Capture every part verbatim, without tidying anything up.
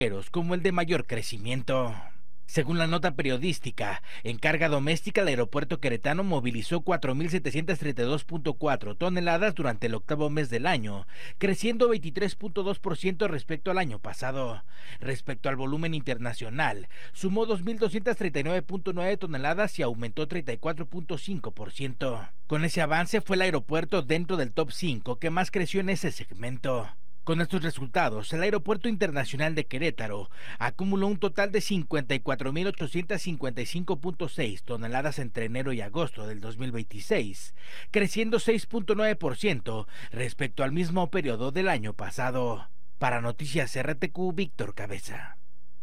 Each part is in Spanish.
como el de mayor crecimiento. Según la nota periodística, en carga doméstica, el aeropuerto queretano movilizó cuatro mil setecientos treinta y dos punto cuatro toneladas durante el octavo mes del año, creciendo veintitrés punto dos por ciento respecto al año pasado. Respecto al volumen internacional, sumó dos mil doscientos treinta y nueve punto nueve toneladas y aumentó treinta y cuatro punto cinco por ciento. Con ese avance fue el aeropuerto dentro del top cinco que más creció en ese segmento. Con estos resultados, el Aeropuerto Internacional de Querétaro acumuló un total de cincuenta y cuatro mil ochocientos cincuenta y cinco punto seis toneladas entre enero y agosto del dos mil veintiséis, creciendo seis punto nueve por ciento respecto al mismo periodo del año pasado. Para Noticias R T Q, Víctor Cabeza.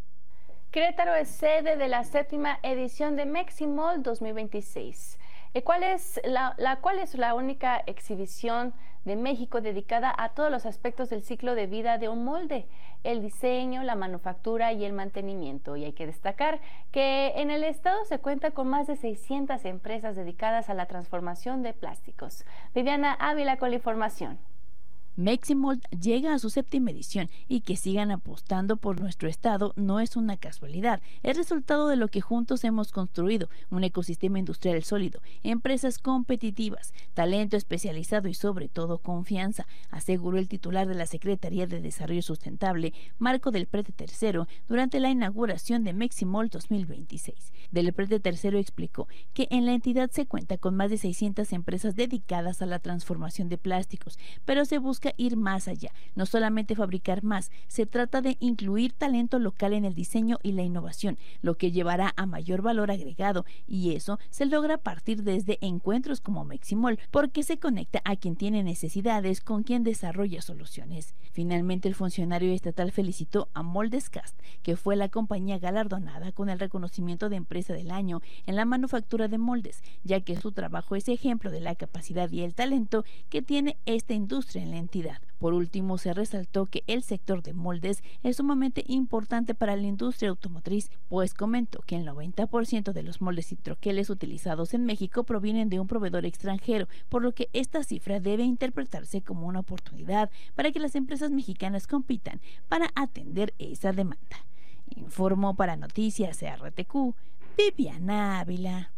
Querétaro es sede de la séptima edición de Meximol dos mil veintiséis. ¿Cuál es la, la, cuál es la única exhibición de México dedicada a todos los aspectos del ciclo de vida de un molde? El diseño, la manufactura y el mantenimiento. Y hay que destacar que en el estado se cuenta con más de seiscientas empresas dedicadas a la transformación de plásticos. Viviana Ávila con la información. Meximold llega a su séptima edición y que sigan apostando por nuestro estado no es una casualidad, es resultado de lo que juntos hemos construido, un ecosistema industrial sólido, empresas competitivas, talento especializado y sobre todo confianza, aseguró el titular de la Secretaría de Desarrollo Sustentable, Marco del Prete tercero, durante la inauguración de Meximold dos mil veintiséis. Del Prete tercero explicó que en la entidad se cuenta con más de seiscientas empresas dedicadas a la transformación de plásticos, pero se busca ir más allá, no solamente fabricar más, se trata de incluir talento local en el diseño y la innovación, lo que llevará a mayor valor agregado, y eso se logra a partir desde encuentros como Meximol, porque se conecta a quien tiene necesidades con quien desarrolla soluciones. Finalmente, el funcionario estatal felicitó a Moldescast, que fue la compañía galardonada con el reconocimiento de empresa del año en la manufactura de moldes, ya que su trabajo es ejemplo de la capacidad y el talento que tiene esta industria en la entidad. Por último, se resaltó que el sector de moldes es sumamente importante para la industria automotriz, pues comentó que el noventa por ciento de los moldes y troqueles utilizados en México provienen de un proveedor extranjero, por lo que esta cifra debe interpretarse como una oportunidad para que las empresas mexicanas compitan para atender esa demanda. Informó para Noticias R T Q, Viviana Ávila.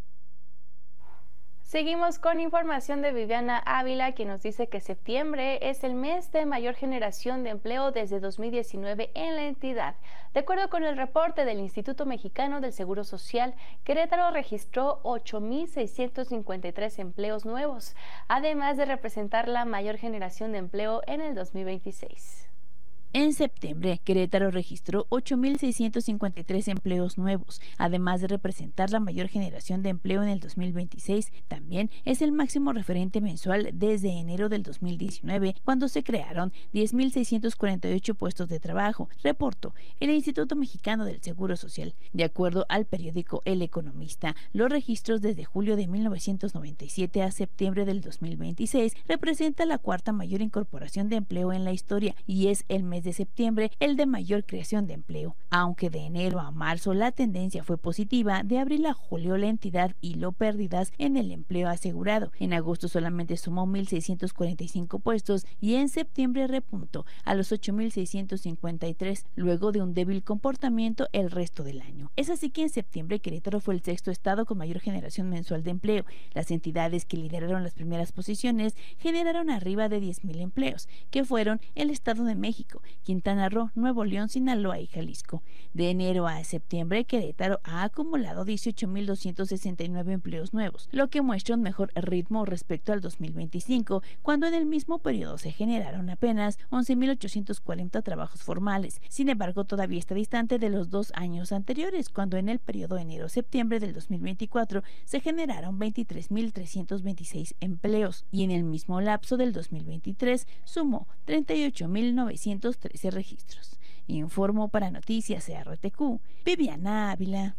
Seguimos con información de Viviana Ávila, quien nos dice que septiembre es el mes de mayor generación de empleo desde dos mil diecinueve en la entidad. De acuerdo con el reporte del Instituto Mexicano del Seguro Social, Querétaro registró ocho mil seiscientos cincuenta y tres empleos nuevos, además de representar la mayor generación de empleo en el dos mil veintiséis. En septiembre, Querétaro registró ocho mil seiscientos cincuenta y tres empleos nuevos, además de representar la mayor generación de empleo en el dos mil veintiséis. También es el máximo referente mensual desde enero del dos mil diecinueve, cuando se crearon diez mil seiscientos cuarenta y ocho puestos de trabajo, reportó el Instituto Mexicano del Seguro Social. De acuerdo al periódico El Economista, los registros desde julio de mil novecientos noventa y siete a septiembre del dos mil veintiséis representa la cuarta mayor incorporación de empleo en la historia y es el mes de septiembre el de mayor creación de empleo. Aunque de enero a marzo la tendencia fue positiva, de abril a julio la entidad hiló pérdidas en el empleo asegurado. En agosto solamente sumó mil seiscientos cuarenta y cinco puestos y en septiembre repuntó a los ocho mil seiscientos cincuenta y tres, luego de un débil comportamiento el resto del año. Es así que en septiembre Querétaro fue el sexto estado con mayor generación mensual de empleo. Las entidades que lideraron las primeras posiciones generaron arriba de diez mil empleos, que fueron el Estado de México, Quintana Roo, Nuevo León, Sinaloa y Jalisco. De enero a septiembre, Querétaro ha acumulado dieciocho mil doscientos sesenta y nueve empleos nuevos, lo que muestra un mejor ritmo respecto al dos mil veinticinco, cuando en el mismo periodo se generaron apenas once mil ochocientos cuarenta trabajos formales. Sin embargo, todavía está distante de los dos años anteriores, cuando en el periodo enero-septiembre del dos mil veinticuatro se generaron veintitrés mil trescientos veintiséis empleos, y en el mismo lapso del dos mil veintitrés sumó treinta y ocho mil novecientos trece registros. Informó para Noticias R T Q, Viviana Ávila.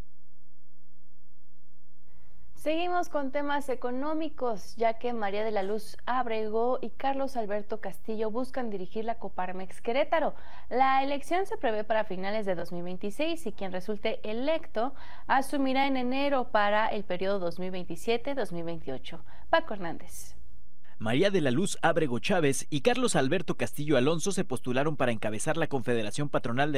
Seguimos con temas económicos, ya que María de la Luz Ábrego y Carlos Alberto Castillo buscan dirigir la Coparmex Querétaro. La elección se prevé para finales de dos mil veintiséis y quien resulte electo asumirá en enero para el periodo dos mil veintisiete a dos mil veintiocho. Paco Hernández. María de la Luz Ábrego Chávez y Carlos Alberto Castillo Alonso se postularon para encabezar la Confederación Patronal de